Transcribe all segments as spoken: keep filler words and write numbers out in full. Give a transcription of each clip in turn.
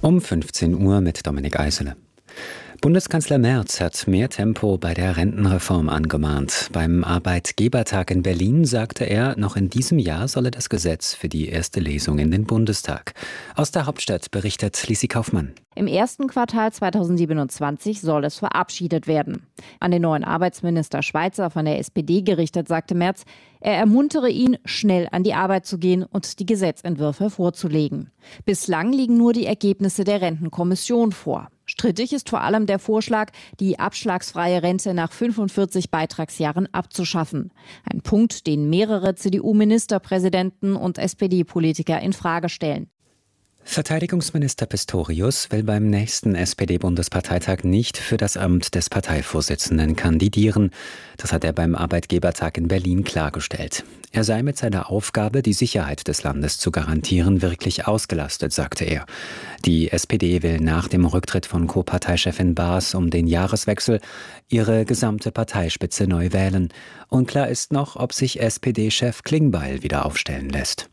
Um fünfzehn Uhr mit Dominik Eisele. Bundeskanzler Merz hat mehr Tempo bei der Rentenreform angemahnt. Beim Arbeitgebertag in Berlin sagte er, noch in diesem Jahr solle das Gesetz für die erste Lesung in den Bundestag. Aus der Hauptstadt berichtet Lisi Kaufmann. Im ersten Quartal zweitausendsiebenundzwanzig soll es verabschiedet werden. An den neuen Arbeitsminister Schweizer von der S P D gerichtet, sagte Merz, er ermuntere ihn, schnell an die Arbeit zu gehen und die Gesetzentwürfe vorzulegen. Bislang liegen nur die Ergebnisse der Rentenkommission vor. Strittig ist vor allem der Vorschlag, die abschlagsfreie Rente nach fünfundvierzig Beitragsjahren abzuschaffen. Ein Punkt, den mehrere C D U-Ministerpräsidenten und S P D-Politiker in Frage stellen. Verteidigungsminister Pistorius will beim nächsten S P D-Bundesparteitag nicht für das Amt des Parteivorsitzenden kandidieren. Das hat er beim Arbeitgebertag in Berlin klargestellt. Er sei mit seiner Aufgabe, die Sicherheit des Landes zu garantieren, wirklich ausgelastet, sagte er. Die S P D will nach dem Rücktritt von Co-Parteichefin Baas um den Jahreswechsel ihre gesamte Parteispitze neu wählen. Unklar ist noch, ob sich S P D-Chef Klingbeil wieder aufstellen lässt.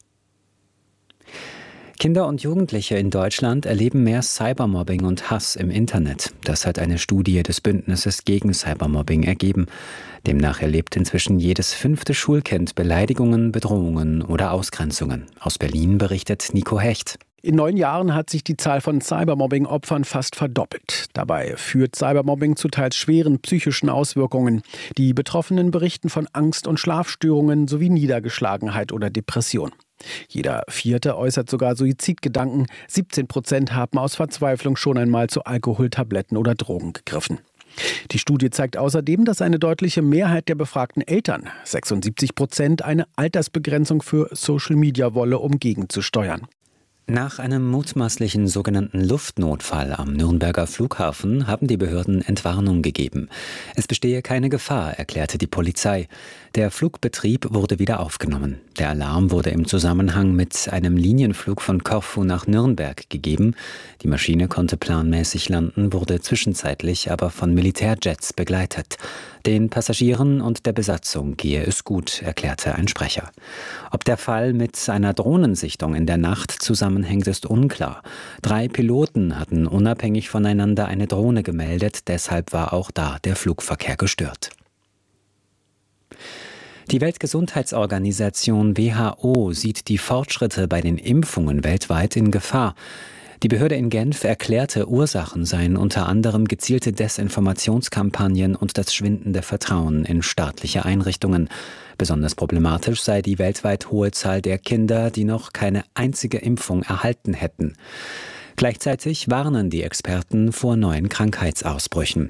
Kinder und Jugendliche in Deutschland erleben mehr Cybermobbing und Hass im Internet. Das hat eine Studie des Bündnisses gegen Cybermobbing ergeben. Demnach erlebt inzwischen jedes fünfte Schulkind Beleidigungen, Bedrohungen oder Ausgrenzungen. Aus Berlin berichtet Nico Hecht. In neun Jahren hat sich die Zahl von Cybermobbing-Opfern fast verdoppelt. Dabei führt Cybermobbing zu teils schweren psychischen Auswirkungen. Die Betroffenen berichten von Angst- und Schlafstörungen sowie Niedergeschlagenheit oder Depression. Jeder Vierte äußert sogar Suizidgedanken. siebzehn Prozent haben aus Verzweiflung schon einmal zu Alkohol, Tabletten oder Drogen gegriffen. Die Studie zeigt außerdem, dass eine deutliche Mehrheit der befragten Eltern, sechsundsiebzig Prozent, eine Altersbegrenzung für Social Media wolle, um gegenzusteuern. Nach einem mutmaßlichen sogenannten Luftnotfall am Nürnberger Flughafen haben die Behörden Entwarnung gegeben. Es bestehe keine Gefahr, erklärte die Polizei. Der Flugbetrieb wurde wieder aufgenommen. Der Alarm wurde im Zusammenhang mit einem Linienflug von Korfu nach Nürnberg gegeben. Die Maschine konnte planmäßig landen, wurde zwischenzeitlich aber von Militärjets begleitet. Den Passagieren und der Besatzung gehe es gut, erklärte ein Sprecher. Ob der Fall mit einer Drohnensichtung in der Nacht zusammenhängt, ist unklar. Drei Piloten hatten unabhängig voneinander eine Drohne gemeldet, deshalb war auch da der Flugverkehr gestört. Die Weltgesundheitsorganisation W H O sieht die Fortschritte bei den Impfungen weltweit in Gefahr. Die Behörde in Genf erklärte, Ursachen seien unter anderem gezielte Desinformationskampagnen und das schwindende Vertrauen in staatliche Einrichtungen. Besonders problematisch sei die weltweit hohe Zahl der Kinder, die noch keine einzige Impfung erhalten hätten. Gleichzeitig warnen die Experten vor neuen Krankheitsausbrüchen.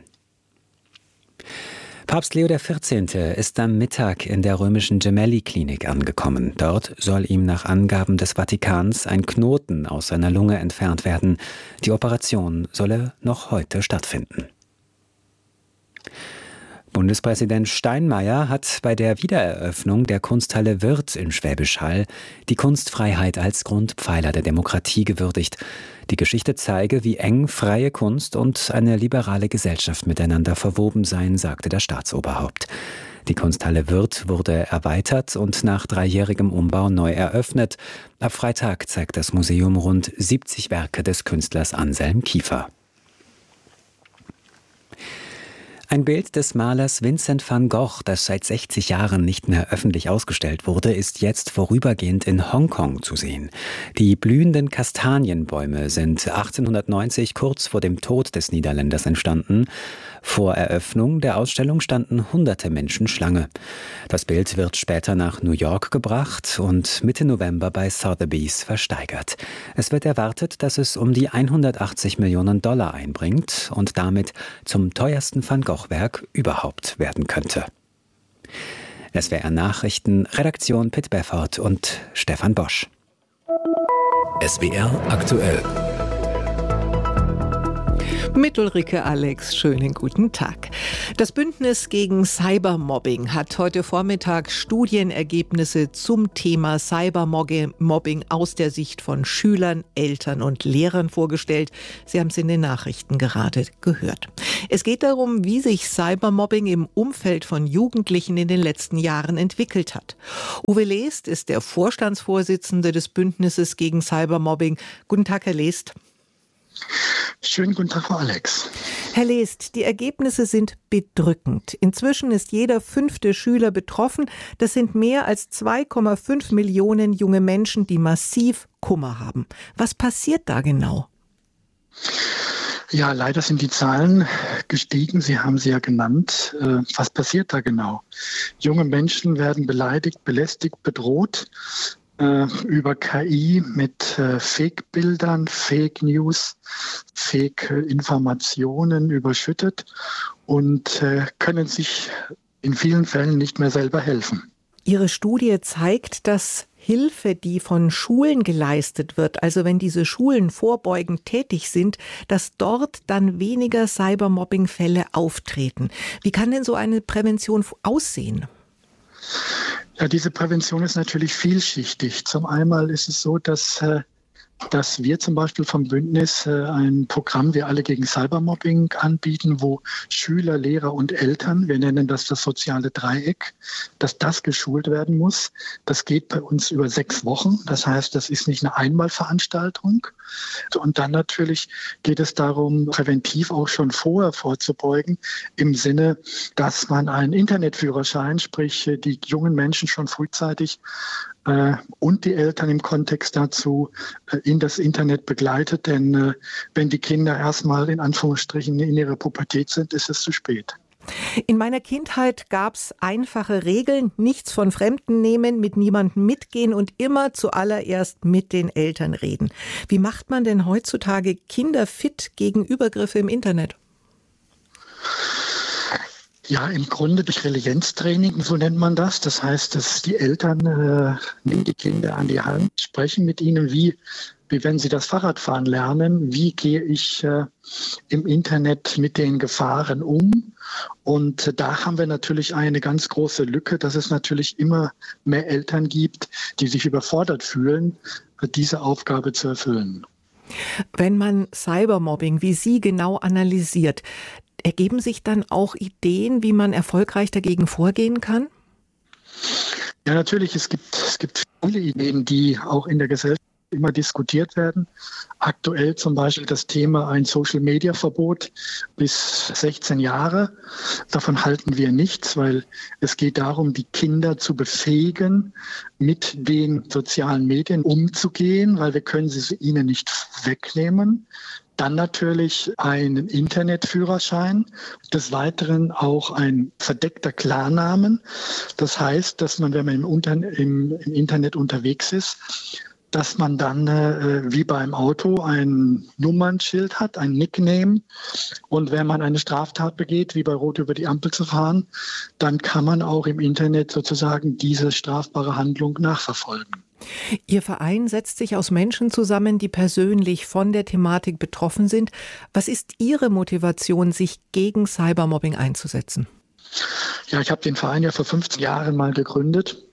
Papst Leo der vierzehnte ist am Mittag in der römischen Gemelli-Klinik angekommen. Dort soll ihm nach Angaben des Vatikans ein Knoten aus seiner Lunge entfernt werden. Die Operation solle noch heute stattfinden. Bundespräsident Steinmeier hat bei der Wiedereröffnung der Kunsthalle Wirth in Schwäbisch Hall die Kunstfreiheit als Grundpfeiler der Demokratie gewürdigt. Die Geschichte zeige, wie eng freie Kunst und eine liberale Gesellschaft miteinander verwoben seien, sagte das Staatsoberhaupt. Die Kunsthalle Wirth wurde erweitert und nach dreijährigem Umbau neu eröffnet. Ab Freitag zeigt das Museum rund siebzig Werke des Künstlers Anselm Kiefer. Ein Bild des Malers Vincent van Gogh, das seit sechzig Jahren nicht mehr öffentlich ausgestellt wurde, ist jetzt vorübergehend in Hongkong zu sehen. Die blühenden Kastanienbäume sind achtzehnhundertneunzig kurz vor dem Tod des Niederländers entstanden. Vor Eröffnung der Ausstellung standen hunderte Menschen Schlange. Das Bild wird später nach New York gebracht und Mitte November bei Sotheby's versteigert. Es wird erwartet, dass es um die hundertachtzig Millionen Dollar einbringt und damit zum teuersten Van Gogh-Werk überhaupt werden könnte. S W R Nachrichten, Redaktion Pitt Beffert und Stefan Bosch. S W R aktuell. Mit Ulrike Alex, schönen guten Tag. Das Bündnis gegen Cybermobbing hat heute Vormittag Studienergebnisse zum Thema Cybermobbing aus der Sicht von Schülern, Eltern und Lehrern vorgestellt. Sie haben es in den Nachrichten gerade gehört. Es geht darum, wie sich Cybermobbing im Umfeld von Jugendlichen in den letzten Jahren entwickelt hat. Uwe Lest ist der Vorstandsvorsitzende des Bündnisses gegen Cybermobbing. Guten Tag, Herr Lest. Schönen guten Tag, Frau Alex. Herr Leest, die Ergebnisse sind bedrückend. Inzwischen ist jeder fünfte Schüler betroffen. Das sind mehr als zwei Komma fünf Millionen junge Menschen, die massiv Kummer haben. Was passiert da genau? Ja, leider sind die Zahlen gestiegen. Sie haben sie ja genannt. Was passiert da genau? Junge Menschen werden beleidigt, belästigt, bedroht über K I mit äh, Fake-Bildern, Fake News, Fake-Informationen überschüttet und äh, können sich in vielen Fällen nicht mehr selber helfen. Ihre Studie zeigt, dass Hilfe, die von Schulen geleistet wird, also wenn diese Schulen vorbeugend tätig sind, dass dort dann weniger Cybermobbing-Fälle auftreten. Wie kann denn so eine Prävention aussehen? Ja, diese Prävention ist natürlich vielschichtig. Zum einen ist es so, dass, dass wir zum Beispiel vom Bündnis ein Programm Wir alle gegen Cybermobbing anbieten, wo Schüler, Lehrer und Eltern, wir nennen das das soziale Dreieck, dass das geschult werden muss. Das geht bei uns über sechs Wochen. Das heißt, das ist nicht eine Einmalveranstaltung. Und dann natürlich geht es darum, präventiv auch schon vorher vorzubeugen, im Sinne, dass man einen Internetführerschein, sprich die jungen Menschen schon frühzeitig äh, und die Eltern im Kontext dazu äh, in das Internet begleitet. Denn äh, wenn die Kinder erstmal in Anführungsstrichen in ihrer Pubertät sind, ist es zu spät. In meiner Kindheit gab es einfache Regeln, nichts von Fremden nehmen, mit niemandem mitgehen und immer zuallererst mit den Eltern reden. Wie macht man denn heutzutage Kinder fit gegen Übergriffe im Internet? Ja, im Grunde durch Resilienztraining, so nennt man das. Das heißt, dass die Eltern äh, nehmen die Kinder an die Hand, sprechen mit ihnen, wie, wie wenn sie das Fahrradfahren lernen, wie gehe ich äh, im Internet mit den Gefahren um. Und äh, da haben wir natürlich eine ganz große Lücke, dass es natürlich immer mehr Eltern gibt, die sich überfordert fühlen, äh, diese Aufgabe zu erfüllen. Wenn man Cybermobbing wie Sie genau analysiert, ergeben sich dann auch Ideen, wie man erfolgreich dagegen vorgehen kann? Ja, natürlich. Es gibt, es gibt viele Ideen, die auch in der Gesellschaft immer diskutiert werden. Aktuell zum Beispiel das Thema ein Social-Media-Verbot bis sechzehn Jahre. Davon halten wir nichts, weil es geht darum, die Kinder zu befähigen, mit den sozialen Medien umzugehen, weil wir können sie ihnen nicht wegnehmen. Dann natürlich einen Internetführerschein, des Weiteren auch ein verdeckter Klarnamen. Das heißt, dass man, wenn man im, Unter- im, im Internet unterwegs ist, dass man dann äh, wie beim Auto ein Nummernschild hat, ein Nickname. Und wenn man eine Straftat begeht, wie bei Rot über die Ampel zu fahren, dann kann man auch im Internet sozusagen diese strafbare Handlung nachverfolgen. Ihr Verein setzt sich aus Menschen zusammen, die persönlich von der Thematik betroffen sind. Was ist Ihre Motivation, sich gegen Cybermobbing einzusetzen? Ja, ich habe den Verein ja vor fünfzehn Jahren mal gegründet.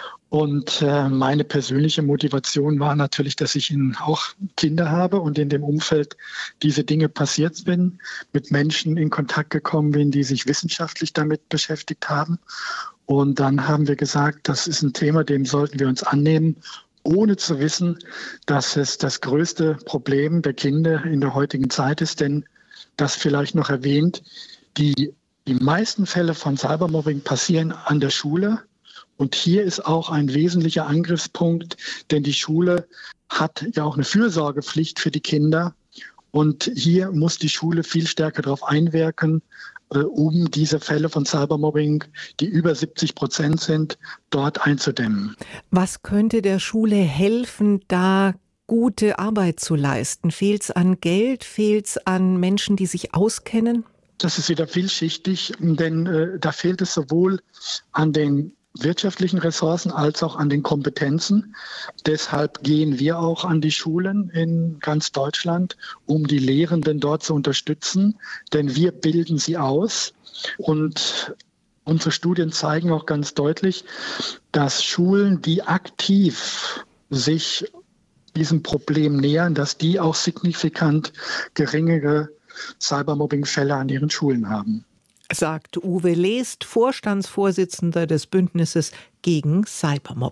Und äh, meine persönliche Motivation war natürlich, dass ich in, auch Kinder habe und in dem Umfeld diese Dinge passiert bin, mit Menschen in Kontakt gekommen bin, die sich wissenschaftlich damit beschäftigt haben. Und dann haben wir gesagt, das ist ein Thema, dem sollten wir uns annehmen, ohne zu wissen, dass es das größte Problem der Kinder in der heutigen Zeit ist. Denn das vielleicht noch erwähnt, die, die meisten Fälle von Cybermobbing passieren an der Schule. Und hier ist auch ein wesentlicher Angriffspunkt, denn die Schule hat ja auch eine Fürsorgepflicht für die Kinder. Und hier muss die Schule viel stärker darauf einwirken, äh, um diese Fälle von Cybermobbing, die über siebzig Prozent sind, dort einzudämmen. Was könnte der Schule helfen, da gute Arbeit zu leisten? Fehlt es an Geld? Fehlt es an Menschen, die sich auskennen? Das ist wieder vielschichtig, denn äh, da fehlt es sowohl an den wirtschaftlichen Ressourcen als auch an den Kompetenzen. Deshalb gehen wir auch an die Schulen in ganz Deutschland, um die Lehrenden dort zu unterstützen, denn wir bilden sie aus. Und unsere Studien zeigen auch ganz deutlich, dass Schulen, die aktiv sich diesem Problem nähern, dass die auch signifikant geringere Cybermobbing-Fälle an ihren Schulen haben. Sagt Uwe Leest, Vorstandsvorsitzender des Bündnisses gegen Cybermobbing.